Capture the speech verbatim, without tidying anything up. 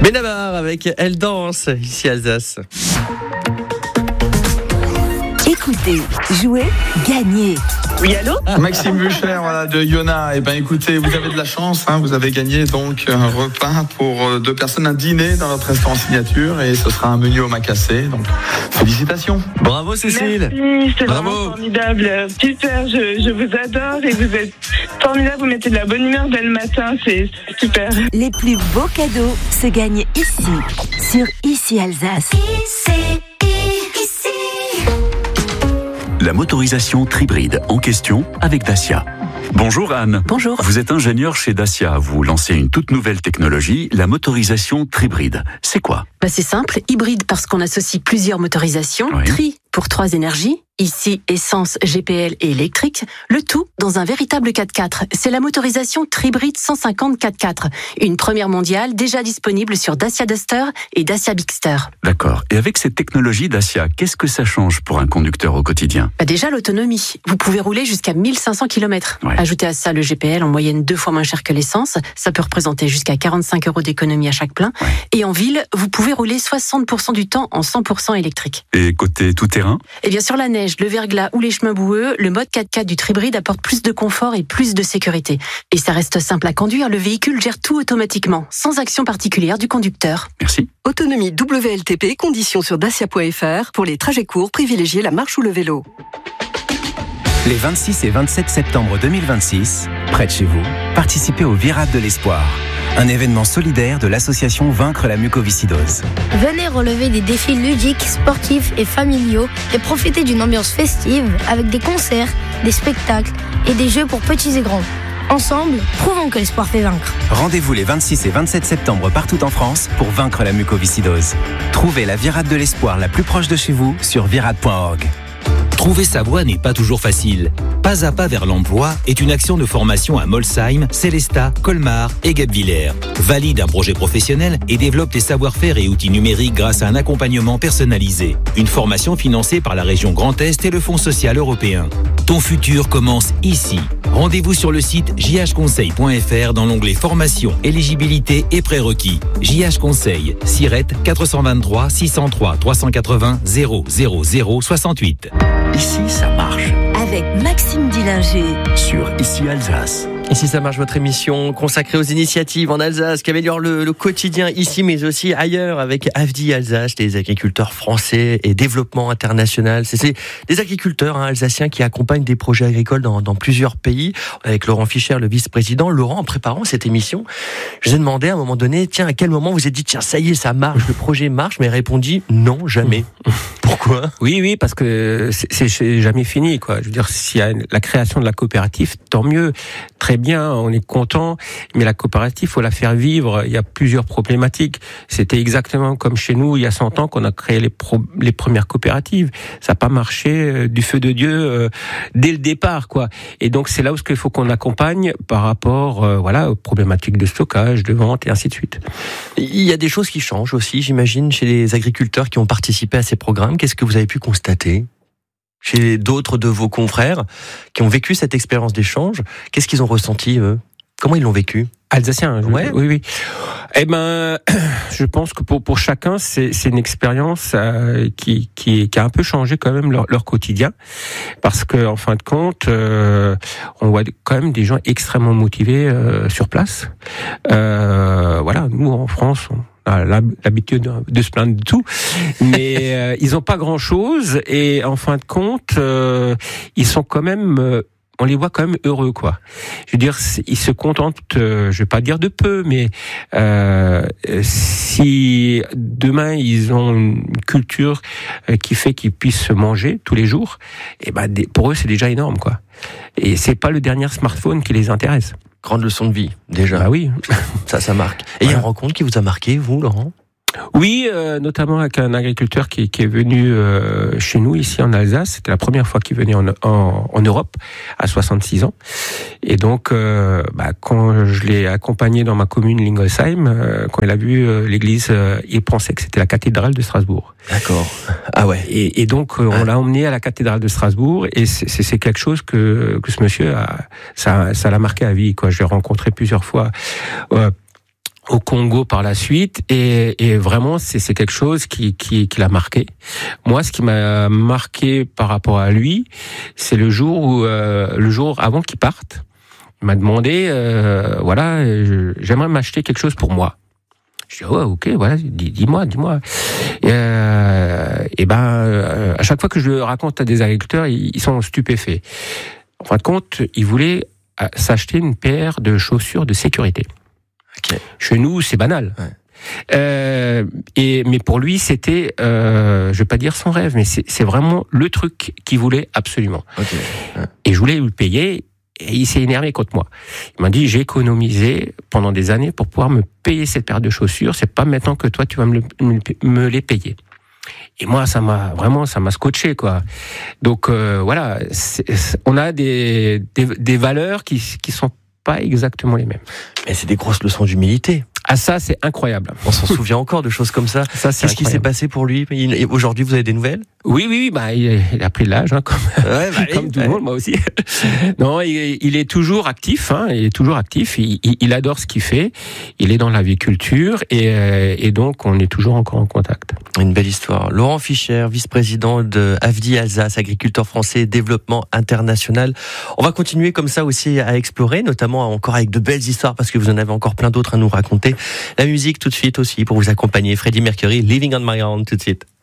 Benabar avec Elle danse, ici Alsace. Écoutez, jouez, gagnez. Oui, allô Maxime Bucher, voilà, de Yona. Eh ben, écoutez, vous avez de la chance, hein, vous avez gagné donc un repas pour deux personnes, un dîner dans notre restaurant signature, et ce sera un menu au macassé. Donc, félicitations. Bravo Cécile. Merci, c'est Bravo. vraiment formidable. Super, je, je vous adore et vous êtes formidable. Vous mettez de la bonne humeur dès le matin, c'est super. Les plus beaux cadeaux se gagnent ici, sur Ici Alsace. Ici, ici. La motorisation Tribride en question avec Dacia. Bonjour Anne. Bonjour. Vous êtes ingénieur chez Dacia. Vous lancez une toute nouvelle technologie, la motorisation Tribride. C'est quoi ? Bah c'est simple, hybride parce qu'on associe plusieurs motorisations, Oui. tri pour trois énergies, ici essence, G P L et électrique, le tout dans un véritable quatre-quatre. C'est la motorisation Tribride cent cinquante quatre-quatre, une première mondiale déjà disponible sur Dacia Duster et Dacia Bigster. D'accord. Et avec cette technologie Dacia, qu'est-ce que ça change pour un conducteur au quotidien ? Bah déjà l'autonomie, vous pouvez rouler jusqu'à mille cinq cents kilomètres. Ouais. Ajoutez à ça le G P L en moyenne deux fois moins cher que l'essence, ça peut représenter jusqu'à quarante-cinq euros d'économie à chaque plein. Ouais. Et en ville, vous pouvez rouler soixante pour cent du temps en cent pour cent électrique. Et côté tout-terrain ? Et bien sur la neige, le verglas ou les chemins boueux, le mode quatre-quatre du Tribride apporte plus de confort et plus de sécurité. Et ça reste simple à conduire, le véhicule gère tout automatiquement, sans action particulière du conducteur. Merci. Autonomie W L T P, conditions sur dacia point f r. Pour les trajets courts, privilégiez la marche ou le vélo. Les vingt-six et vingt-sept septembre deux mille vingt-six, près de chez vous, participez au Virade de l'Espoir, un événement solidaire de l'association Vaincre la mucoviscidose. Venez relever des défis ludiques, sportifs et familiaux et profiter d'une ambiance festive avec des concerts, des spectacles et des jeux pour petits et grands. Ensemble, prouvons que l'espoir fait vaincre. Rendez-vous les vingt-six et vingt-sept septembre partout en France pour vaincre la mucoviscidose. Trouvez la Virade de l'Espoir la plus proche de chez vous sur virade point org. Trouver sa voie n'est pas toujours facile. Pas à pas vers l'emploi est une action de formation à Molsheim, Célestat, Colmar et Guebwiller. Valide un projet professionnel et développe tes savoir-faire et outils numériques grâce à un accompagnement personnalisé. Une formation financée par la région Grand Est et le Fonds social européen. Ton futur commence ici. Rendez-vous sur le site j h conseil point f r dans l'onglet Formation, éligibilité et prérequis. J H Conseil, Sirette quatre cent vingt-trois six cent trois trois cent quatre-vingts zéro zéro zéro soixante-huit. Ici, ça marche. Avec Maxime Dillinger. Sur Ici Alsace. Ici ça marche, votre émission consacrée aux initiatives en Alsace qui améliorent le, le quotidien ici mais aussi ailleurs avec A F D I Alsace, les agriculteurs français et développement international. C'est, c'est des agriculteurs hein, alsaciens qui accompagnent des projets agricoles dans, dans plusieurs pays. Avec Laurent Fischer, le vice-président. Laurent, en préparant cette émission, je vous ai demandé à un moment donné, tiens, à quel moment vous vous êtes dit, tiens, ça y est, ça marche, le projet marche, mais répondu, non, jamais. Pourquoi ? Oui, oui, parce que c'est, c'est jamais fini, quoi. Je veux dire, s'il y a la création de la coopérative, tant mieux. Très bien, on est content, mais la coopérative, faut la faire vivre. Il y a plusieurs problématiques. C'était exactement comme chez nous, il y a cent ans, qu'on a créé les, pro, les premières coopératives. Ça n'a pas marché euh, du feu de Dieu euh, dès le départ, quoi. Et donc, c'est là où il faut qu'on accompagne par rapport, euh, voilà, aux problématiques de stockage, de vente et ainsi de suite. Il y a des choses qui changent aussi, j'imagine, chez les agriculteurs qui ont participé à ces programmes. Qu'est-ce que vous avez pu constater chez d'autres de vos confrères qui ont vécu cette expérience d'échange? Qu'est-ce qu'ils ont ressenti, eux? Comment ils l'ont vécu? Alsaciens, je, ouais. oui, oui. Eh ben, je pense que pour pour chacun, c'est c'est une expérience euh, qui qui qui a un peu changé quand même leur leur quotidien, parce que en fin de compte, euh, on voit quand même des gens extrêmement motivés euh, sur place. Euh, voilà, nous en France, on a l'habitude de se plaindre de tout, mais euh, ils ont pas grand-chose et en fin de compte, euh, ils sont quand même euh, on les voit quand même heureux, quoi. Je veux dire, ils se contentent, euh, je vais pas dire de peu, mais euh, si demain ils ont une culture qui fait qu'ils puissent se manger tous les jours, et ben pour eux c'est déjà énorme, quoi. Et c'est pas le dernier smartphone qui les intéresse. Grande leçon de vie, déjà. Bah oui. Ça, ça marque. Et il voilà. y a une rencontre qui vous a marqué, vous, Laurent ? Oui, euh, notamment avec un agriculteur qui, qui est venu euh, chez nous, ici en Alsace. C'était la première fois qu'il venait en, en, en Europe, à soixante-six ans. Et donc, euh, bah, quand je l'ai accompagné dans ma commune, Lingolsheim, euh, quand il a vu euh, l'église, euh, il pensait que c'était la cathédrale de Strasbourg. D'accord. Ah ouais. Et, et donc, euh, on ah. l'a emmené à la cathédrale de Strasbourg, et c'est, c'est quelque chose que, que ce monsieur a, ça, ça l'a marqué à vie, quoi. Je l'ai rencontré plusieurs fois. Euh, au Congo par la suite, et, et vraiment c'est, c'est quelque chose qui, qui, qui l'a marqué. Moi, ce qui m'a marqué par rapport à lui, c'est le jour où, euh, le jour avant qu'il parte, il m'a demandé, euh, voilà, je, j'aimerais m'acheter quelque chose pour moi. Je dis ouais, ok, voilà, dis, dis-moi, dis-moi. Et, euh, et ben, euh, à chaque fois que je le raconte à des agriculteurs, ils, ils sont stupéfaits. En fin de compte, ils voulaient s'acheter une paire de chaussures de sécurité. Okay. Chez nous, c'est banal. Ouais. Euh, et mais pour lui, c'était, euh, je vais pas dire son rêve, mais c'est, c'est vraiment le truc qu'il voulait absolument. Okay. Ouais. Et je voulais lui payer, et il s'est énervé contre moi. Il m'a dit, j'ai économisé pendant des années pour pouvoir me payer cette paire de chaussures. C'est pas maintenant que toi tu vas me, le, me les payer. Et moi, ça m'a vraiment, ça m'a scotché, quoi. Donc euh, voilà, c'est, c'est, on a des, des des valeurs qui qui sont pas exactement les mêmes. Mais c'est des grosses leçons d'humilité. Ah, ça, c'est incroyable. On s'en souvient encore de choses comme ça. ça c'est Qu'est-ce incroyable. Qui s'est passé pour lui? Aujourd'hui, vous avez des nouvelles? Oui, oui, oui. Bah, il, il a pris de l'âge, hein, comme, ouais, bah, comme tout le ouais. monde, moi aussi. Non, il, il est toujours actif. Hein, il est toujours actif. Il, il, il adore ce qu'il fait. Il est dans l'aviculture et, et donc on est toujours encore en contact. Une belle histoire. Laurent Fischer, vice-président de A F D I Alsace, agriculteur français, développement international. On va continuer comme ça aussi à explorer, notamment encore avec de belles histoires, parce que vous en avez encore plein d'autres à nous raconter. La musique tout de suite aussi pour vous accompagner. Freddie Mercury, Living on My Own tout de suite.